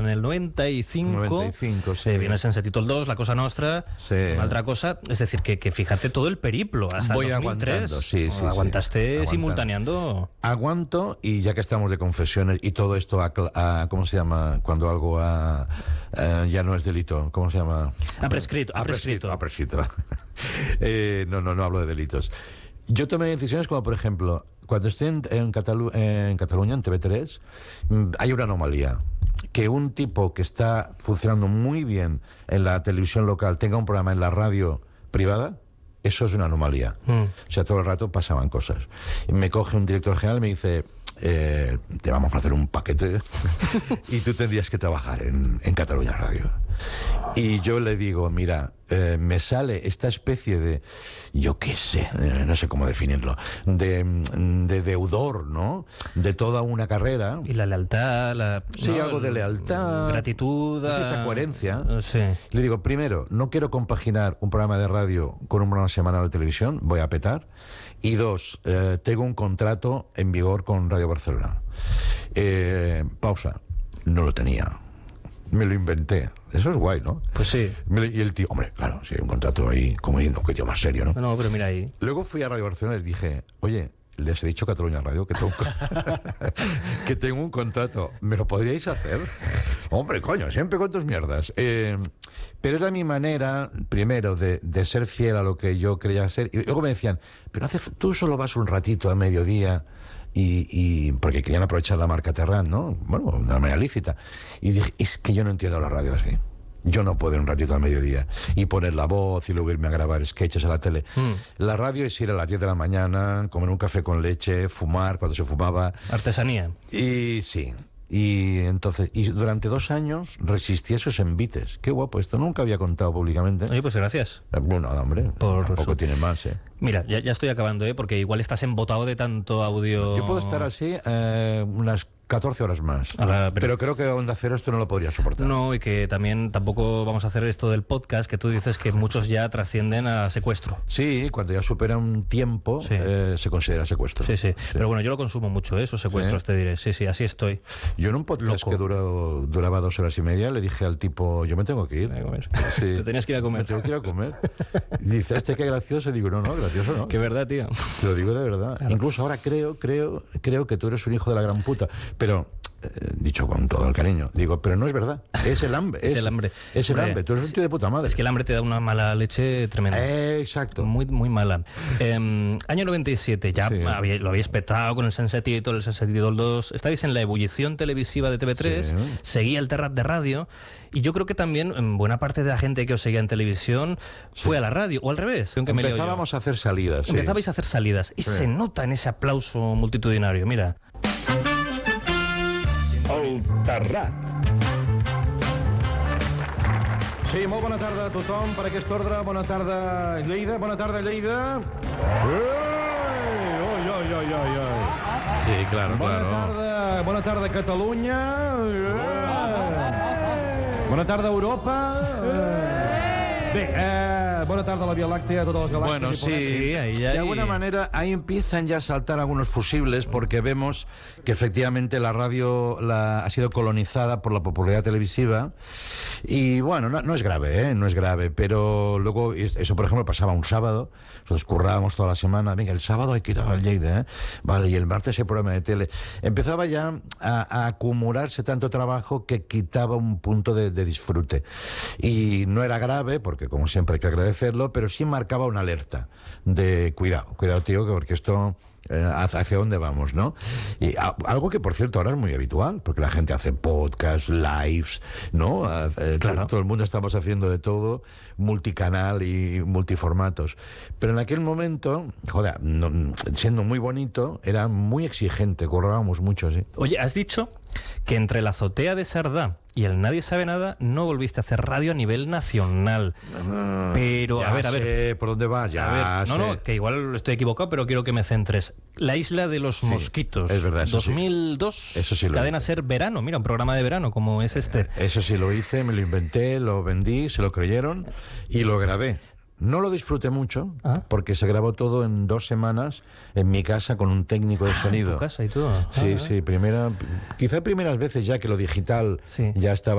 el 95. 95, sí. Viene el Sense Títol 2, La Cosa Nostra, Sí. una otra cosa. Es decir, que fíjate todo el periplo hasta Voy el 2003. aguantando, sí. Aguantaste Aguantando. simultaneando. Aguanto, y ya que estamos de confesiones y todo esto, ¿cómo se llama? Cuando algo ya no es delito, ¿cómo se llama? Ha prescrito. Ha prescrito. No hablo de delitos. Yo tomé decisiones como, por ejemplo, cuando estoy en Cataluña, en TV3, hay una anomalía. Que un tipo que está funcionando muy bien en la televisión local tenga un programa en la radio privada, eso es una anomalía. O sea, todo el rato pasaban cosas. Y me coge un director general y me dice... te vamos a hacer un paquete y tú tendrías que trabajar en Cataluña Radio. Y yo le digo, mira, me sale esta especie de, yo qué sé, no sé cómo definirlo, de deudor, ¿no? De toda una carrera. Y la lealtad, Sí, algo de lealtad, gratitud, cierta coherencia. Sí. Le digo, primero, no quiero compaginar un programa de radio con un programa semanal de televisión, voy a petar. Y dos, tengo un contrato en vigor con Radio Barcelona. Pausa, no lo tenía. Me lo inventé. Eso es guay, ¿no? Pues sí. Y el tío, hombre, claro, si hay un contrato ahí, como diciendo, que tío más serio, ¿no? No, pero mira ahí. Luego fui a Radio Barcelona y les dije, oye, les he dicho Cataluña Radio que tengo que tengo un contrato. ¿Me lo podríais hacer? Hombre, coño, siempre con tus mierdas. Pero era mi manera, primero, de ser fiel a lo que yo creía ser. Y luego me decían, pero tú solo vas un ratito a mediodía... Y porque querían aprovechar la marca Terran, ¿no? Bueno, de una manera lícita. Y dije, es que yo no entiendo la radio así. Yo no puedo ir un ratito al mediodía y poner la voz y luego irme a grabar sketches a la tele. La radio es ir a las 10 de la mañana, comer un café con leche, fumar cuando se fumaba. Artesanía. Y sí. Y entonces, y durante 2 años resistí esos envites. Qué guapo, esto nunca había contado públicamente. Oye, pues gracias. Bueno, hombre, tampoco tiene más, ¿eh? Mira, ya estoy acabando, porque igual estás embotado de tanto audio. Yo puedo estar así unas 14 horas más. Pero creo que Onda Cero esto no lo podría soportar. No, y que también tampoco vamos a hacer esto del podcast, que tú dices que muchos ya trascienden a secuestro. Sí, cuando ya supera un tiempo, Sí. Se considera secuestro. Sí. Pero bueno, yo lo consumo mucho, esos secuestros, te diré. Sí, así estoy. Yo en un podcast Loco. que duraba 2 horas y media le dije al tipo, yo me tengo que ir. A comer. Sí. Te tenías que ir a comer. Me tengo que ir a comer. Y dice, qué gracioso. Y digo, no, gracioso no. Qué verdad, tío. Te lo digo de verdad. Claro. Incluso ahora creo que tú eres un hijo de la gran puta. Pero, dicho con todo el cariño, digo, pero no es verdad. Es el hambre. Es el hambre. Es el Hombre, hambre. Tú eres un tío de puta madre. Es que el hambre te da una mala leche tremenda. Exacto. Muy, muy mala. Año 97, ya Sí. lo habéis petado con el Sense Títol, el Sense Títol 2. Estabais en la ebullición televisiva de TV3, Sí. seguía el Terrat de radio, y yo creo que también buena parte de la gente que os seguía en televisión fue a la radio, o al revés. Aunque me lío yo. Empezábamos a hacer salidas. Sí. Empezabais a hacer salidas, y Sí. se nota en ese aplauso multitudinario. Mira. El Terrat. Sí, molt bona tarda a tothom per aquest ordre. Bona tarda, Lleida. Bona tarda, Lleida. Oi. Sí, claro, Bona tarda, Catalunya. Bona tarda, Europa. Bé, bona tarda a la Via Làctea, a totes les galàxies. Bueno, i sí, planets. ahí, de alguna manera ahí empiezan ya a saltar algunos fusibles porque vemos que efectivamente la radio ha sido colonizada por la popularidad televisiva y bueno, no es grave, no es grave, pero luego eso por ejemplo pasaba un sábado, nosotros currábamos toda la semana, venga, el sábado hay que ir al Lleida, vale, y el martes hay programa de tele. Empezaba ya a acumularse tanto trabajo que quitaba un punto de disfrute y no era grave porque como siempre hay que agradecerlo, pero sí marcaba una alerta de cuidado tío, porque esto hacia dónde vamos, ¿no? Y algo que por cierto ahora es muy habitual, porque la gente hace podcasts, lives, ¿no? Claro. Todo el mundo estamos haciendo de todo, multicanal y multiformatos. Pero en aquel momento, joder, siendo muy bonito, era muy exigente, currábamos mucho, sí. Oye, has dicho que entre la azotea de Sardá y el Nadie Sabe Nada no volviste a hacer radio a nivel nacional. Pero, Ya a ver. sé por dónde vas, ya sé. No, que igual estoy equivocado, pero quiero que me centres. La Isla de los Mosquitos. Es verdad, eso 2002. Eso sí lo Cadena hice. Ser Verano. Mira, un programa de verano como es este. Eso sí lo hice, me lo inventé, lo vendí, se lo creyeron y lo grabé. No lo disfruté mucho, porque se grabó todo en 2 semanas en mi casa con un técnico de sonido. ¿En tu casa y todo? Sí, quizá primeras veces ya que lo digital Sí. ya estaba